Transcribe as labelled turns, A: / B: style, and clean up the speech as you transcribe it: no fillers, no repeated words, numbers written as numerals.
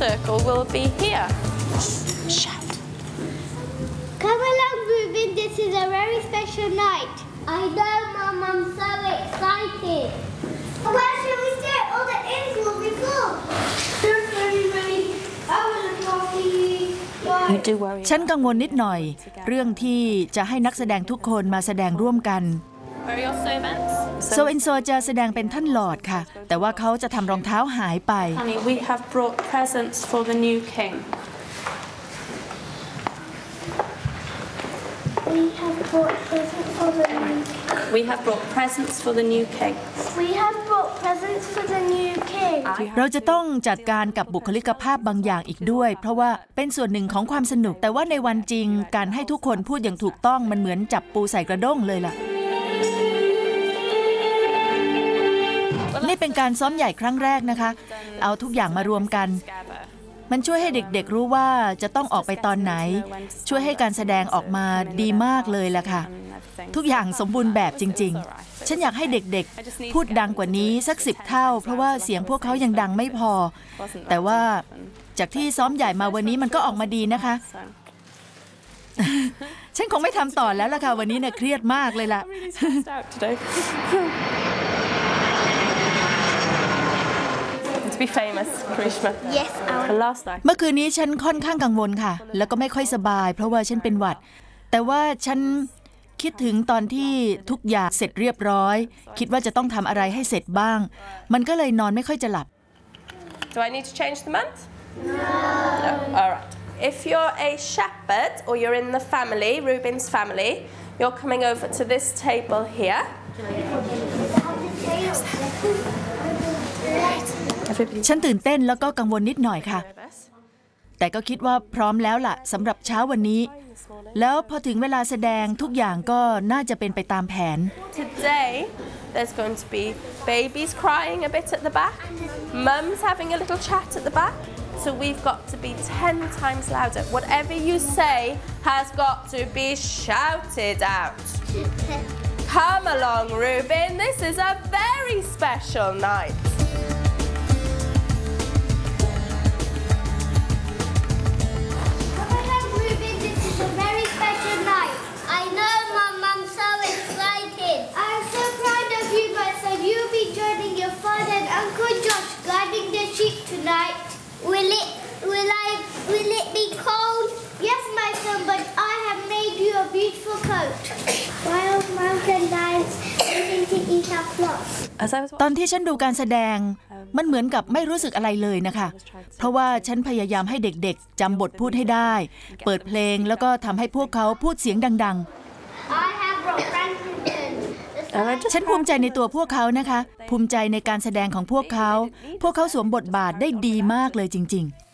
A: circle will be here. Shout.
B: Come along, Ruben. This is a very special night. I know, Mum. I'm so excited. Where should we sit? All the inns will be full. Don't worry. I will look after you.
C: ฉันกังวลนิดหน่อยเรื่องที่จะให้นักแสดงทุกคนมาแสดงร่วมกันโซเอนโซจะแสดงเป็นท่านหลอร์ดค่ะแต่ว่าเขาจะทำรองเท้าหายไป
A: We have brought presents for the new king.
B: We have brought presents for the new king.
A: We have brought presents for the new king.
B: We have brought presents for the new king.
C: เราจะต้องจัดการกับบุคลิกภาพบางอย่างอีกด้วยเพราะว่าเป็นส่วนหนึ่งของความสนุกแต่ว่าในวันจริงการให้ทุกคนพูดอย่างถูกต้องมันเหมือนจับปูใส่กระด้งเลยล่ะนี่เป็นการซ้อมใหญ่ครั้งแรกนะคะเอาทุกอย่างมารวมกันมันช่วยให้เด็กๆรู้ว่าจะต้องออกไปตอนไหนช่วยให้การแสดงออกมาดีมากเลยล่ะค่ะทุกอย่างสมบูรณ์แบบจริงๆฉันอยากให้เด็กๆพูดดังกว่านี้สัก10 เท่าเพราะว่าเสียงพวกเขายังดังไม่พอแต่ว่าจากที่ซ้อมใหญ่มาวันนี้มันก็ออกมาดีนะคะฉันคงไม่ทำต่อแล้วล่ะค่ะวันนี้เนี่ยเครียดมากเลยล่ะเมื่อคืนนี้ฉันค่อนข้างกังวลค่ะแล้วก็ไม่ค่อยสบายเพราะว่าฉันเป็นหวัดแต่ว่าฉันคิดถึงตอนที่ทุกอย่างเสร็จเรียบร้อยคิดว่าจะต้องทำอะไรให้เสร็จบ้างมันก็เลยนอนไม่ค่อยจะหลับ
A: Do I need to change the month? No. All right. If you're a shepherd or you're in the family, Ruben's family, you're coming over to this table here.
C: ฉันตื่นเต้นแล้วก็กังวลนิดหน่อยค่ะแต่ก็คิดว่าพร้อมแล้วล่ะสำหรับเช้าวันนี้แล้วพอถึงเวลาแสดงทุกอย่างก็น่าจะเป็นไปตามแผน
A: Today there's going to be babies crying a bit at the back, mums having a little chat at the back, so we've got to be 10 times louder. Whatever you say has got to be shouted out. Come along, Ruben. This is a very special night.
B: I know, Mum. I'm so excited. I'm so proud of you guys. So you'll be joining your father and Uncle Josh guarding the sheep tonight. Will it be cold? Yes, my son. But I have made you a beautiful coat. Wild mountain lions waiting to eat our flocks.
C: ตอนที่ฉันดูการแสดงมันเหมือนกับไม่รู้สึกอะไรเลยนะคะเพราะว่าฉันพยายามให้เด็กๆจำบทพูดให้ได้เปิดเพลงแล้วก็ทำให้พวกเขาพูดเสียงดังๆฉันภูมิใจในตัวพวกเขานะคะภูมิใจในการแสดงของพวกเขาสวมบทบาทได้ดีมากเลยจริงๆ